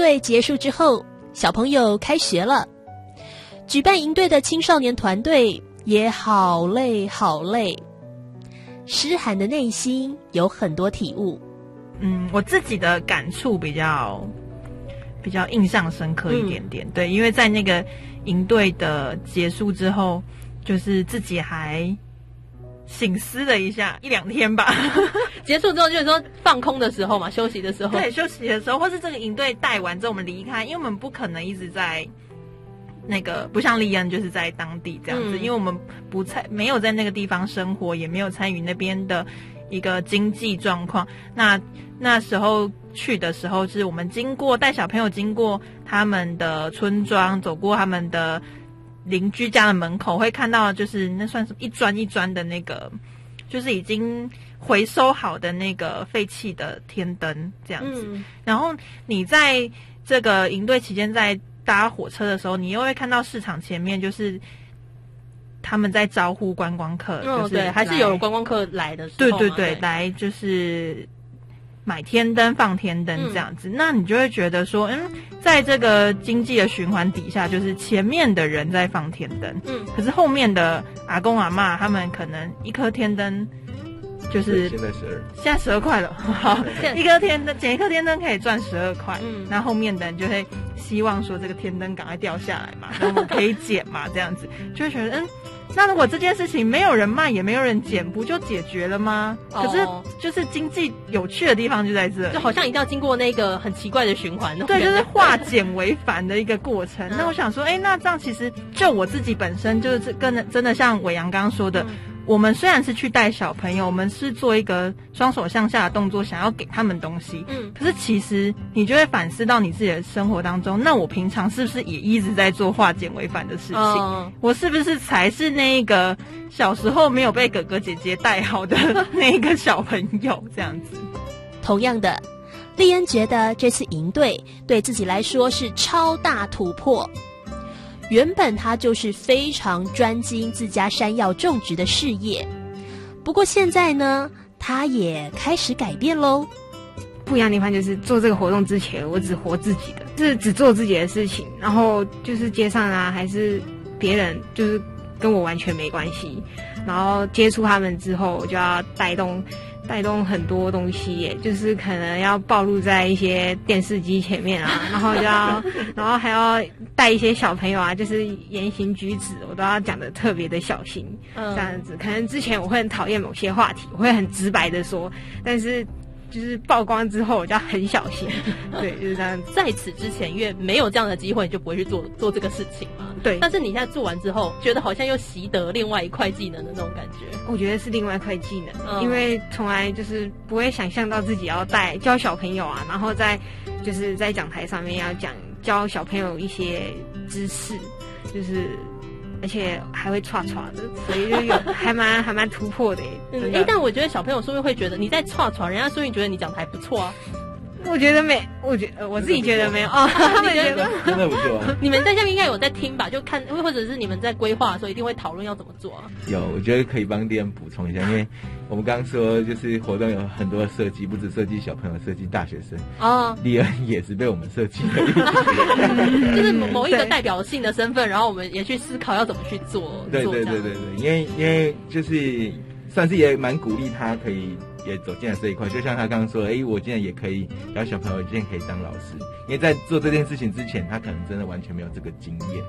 队结束之后，小朋友开学了，举办营队的青少年团队也好累好累。诗涵的内心有很多体悟。 我自己的感触比较印象深刻一点点。对，因为在那个营队的结束之后，就是自己还省思了一下1-2天吧。 结束之后就是说放空的时候嘛，休息的时候。 对，休息的时候，或是这个营队带完之后我们离开，因为我们不可能一直在那个，不像利恩就是在当地这样子，因为我们没有在那个地方生活，也没有参与那边的一个经济状况。那时候去的时候，是我们带小朋友经过他们的村庄，走过他们的邻居家的门口，会看到就是那算是一砖一砖的那个，就是已经回收好的那个废弃的天灯这样子。然后你在这个营队期间在搭火车的时候，你又会看到市场前面就是他们在招呼观光客。 对，还是有观光客来的时候。 对，来就是买天灯放天灯这样子。那你就会觉得说在这个经济的循环底下，就是前面的人在放天灯，可是后面的阿公阿嬷他们可能一颗天灯就是现在12块了。好，捡一颗天灯可以赚12块。那后面的人就会希望说这个天灯赶快掉下来嘛，那我们可以捡嘛，这样子就会觉得那如果这件事情没有人卖也没有人捡，不就解决了吗？可是就是经济有趣的地方就在这里， 就好像一定要经过那个很奇怪的循环。 对，就是化简为繁的一个过程。那我想说那这样其实就我自己本身就是真的像伟阳刚刚说的，我们虽然是去带小朋友，我们是做一个双手向下的动作，想要给他们东西。可是其实你就会反思到你自己的生活当中，那我平常是不是也一直在做化简为繁的事情？我是不是才是那个小时候没有被哥哥姐姐带好的那个小朋友这样子？ 同样的，丽恩觉得这次营队对自己来说是超大突破。原本他就是非常专精自家山药种植的事业，不过现在呢，他也开始改变咯。 不一样的地方就是做这个活动之前，我只活自己的，是只做自己的事情，然后就是街上啊，还是别人，就是跟我完全没关系。然后接触他们之后，我就要带动很多东西耶，就是可能要暴露在一些电视机前面啊，然后还要带一些小朋友啊，就是言行举止我都要讲得特别的小心，这样子。可能之前我会很讨厌某些话题，我会很直白的说，但是就是曝光之后我就要很小心。对，就是这样子。 在此之前，因为没有这样的机会，你就不会去做这个事情嘛。 对。 但是你现在做完之后，觉得好像又习得另外一块技能的那种感觉。 我觉得是另外一块技能，因为从来就是不会想象到自己要教小朋友啊，然后就是在讲台上面要教小朋友一些知识，就是而且还会串的，所以就还蛮突破的。 但我觉得小朋友说不定会觉得你在串，人家说不定觉得你讲的还不错啊。 我觉得我自己觉得没有哦，他们觉得真的不错啊。 你们在下面应该有在听吧？就看，或者是你们在规划的时候一定会讨论要怎么做啊。 有，我觉得可以帮店补充一下，因为我们刚刚说就是活动有很多设计，不止设计小朋友，设计大学生哦。利恩也是被我们设计的， 就是某一个代表性的身份，然后我们也去思考要怎么去做。 对，因为就是算是也蛮鼓励他可以也走进来这一块，就像他刚刚说的，我竟然也可以教小朋友，竟然可以当老师，因为在做这件事情之前，他可能真的完全没有这个经验。